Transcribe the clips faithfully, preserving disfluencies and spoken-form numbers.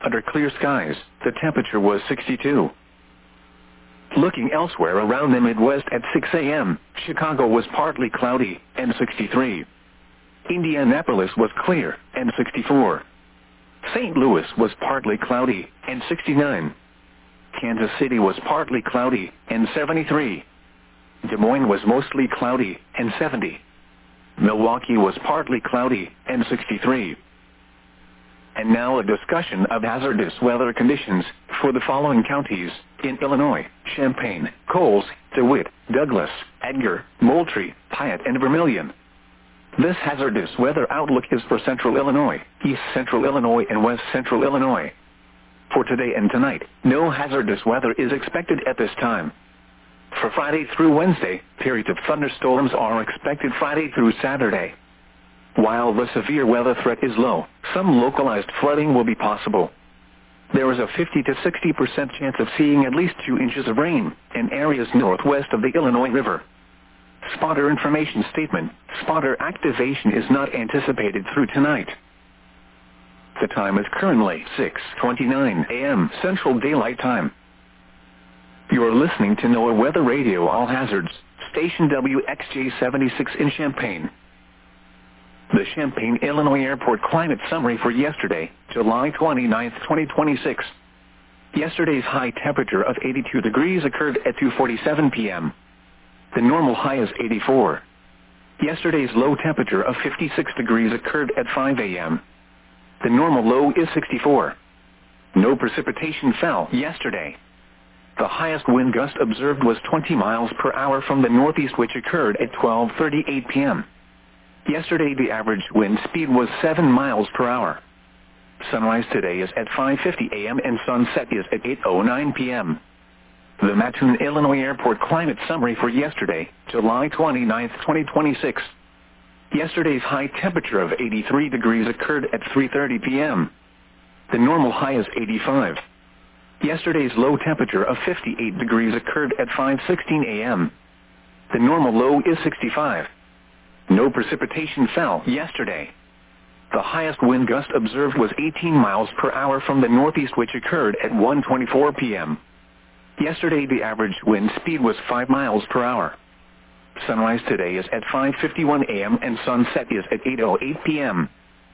Under clear skies, the temperature was sixty-two. Looking elsewhere around the Midwest at six a m, Chicago was partly cloudy, and sixty-three. Indianapolis was clear, and sixty-four. Saint Louis was partly cloudy, and sixty-nine. Kansas City was partly cloudy, and seventy-three. Des Moines was mostly cloudy, and seventy. Milwaukee was partly cloudy, and sixty-three. And now a discussion of hazardous weather conditions for the following counties in Illinois: Champaign, Coles, DeWitt, Douglas, Edgar, Moultrie, Piatt, and Vermilion. This hazardous weather outlook is for Central Illinois, East Central Illinois, and West Central Illinois. For today and tonight, no hazardous weather is expected at this time. For Friday through Wednesday, periods of thunderstorms are expected Friday through Saturday. While the severe weather threat is low, some localized flooding will be possible. There is a fifty to sixty percent chance of seeing at least two inches of rain in areas northwest of the Illinois River. Spotter information statement: spotter activation is not anticipated through tonight. The time is currently six twenty-nine a m Central Daylight Time. You are listening to NOAA Weather Radio All Hazards, station W X J seventy-six in Champaign. The Champaign, Illinois Airport climate summary for yesterday, July twenty-ninth, twenty twenty-six. Yesterday's high temperature of eighty-two degrees occurred at two forty-seven p m The normal high is eighty-four. Yesterday's low temperature of fifty-six degrees occurred at five a m The normal low is sixty-four. No precipitation fell yesterday. The highest wind gust observed was twenty miles per hour from the northeast, which occurred at twelve thirty-eight p m Yesterday the average wind speed was seven miles per hour. Sunrise today is at five fifty a m and sunset is at eight oh nine p m The Mattoon, Illinois Airport climate summary for yesterday, July twenty-ninth, twenty twenty-six. Yesterday's high temperature of eighty-three degrees occurred at three thirty p m The normal high is eighty-five. Yesterday's low temperature of fifty-eight degrees occurred at five sixteen a m The normal low is sixty-five. No precipitation fell yesterday. The highest wind gust observed was eighteen miles per hour from the northeast, which occurred at one twenty-four p m Yesterday the average wind speed was five miles per hour. Sunrise today is at five fifty-one a m and sunset is at eight oh eight p m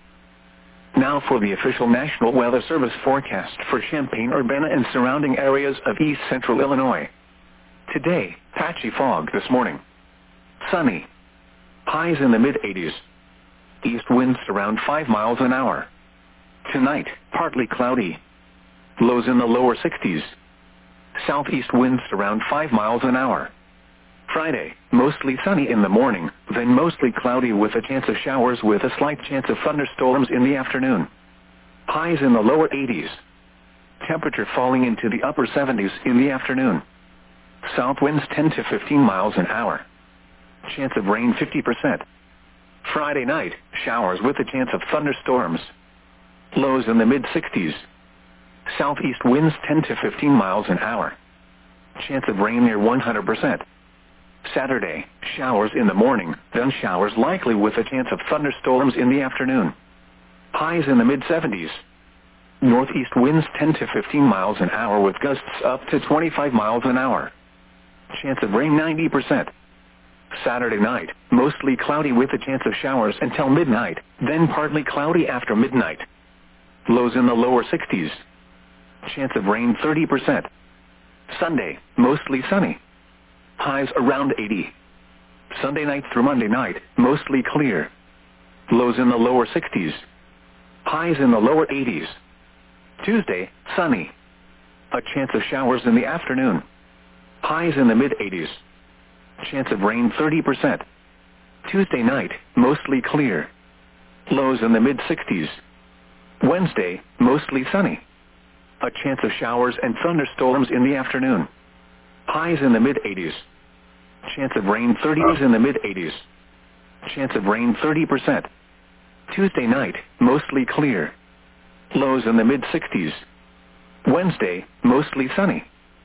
Now for the official National Weather Service forecast for Champaign-Urbana and surrounding areas of East Central Illinois. Today, patchy fog this morning. Sunny. Highs in the mid eighties. East winds around five miles an hour. Tonight, partly cloudy. Lows in the lower sixties. Southeast winds around five miles an hour. Friday, mostly sunny in the morning, then mostly cloudy with a chance of showers with a slight chance of thunderstorms in the afternoon. Highs in the lower eighties. Temperature falling into the upper seventies in the afternoon. South winds ten to fifteen miles an hour. Chance of rain fifty percent. Friday night, showers with a chance of thunderstorms. Lows in the mid sixties. Southeast winds ten to fifteen miles an hour. Chance of rain near one hundred percent. Saturday, showers in the morning, then showers likely with a chance of thunderstorms in the afternoon. Highs in the mid seventies. Northeast winds ten to fifteen miles an hour with gusts up to twenty-five miles an hour. Chance of rain ninety percent. Saturday night, mostly cloudy with a chance of showers until midnight, then partly cloudy after midnight. Lows in the lower sixties. Chance of rain thirty percent. Sunday, mostly sunny. Highs around eighty. Sunday night through Monday night, mostly clear. Lows in the lower sixties. Highs in the lower eighties. Tuesday, sunny. A chance of showers in the afternoon. Highs in the mid eighties. Chance of rain thirty percent. Tuesday night, mostly clear. Lows in the mid sixties. Wednesday, mostly sunny. A chance of showers and thunderstorms in the afternoon. Highs in the mid eighties. Chance of rain thirties in the mid eighties. Chance of rain thirty percent. Tuesday night, mostly clear. Lows in the mid sixties. Wednesday, mostly sunny.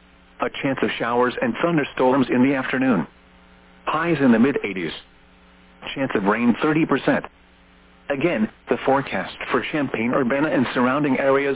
A chance of showers and thunderstorms in the afternoon. Highs in the mid eighties. Chance of rain thirty percent. Again, the forecast for Champaign-Urbana and surrounding areas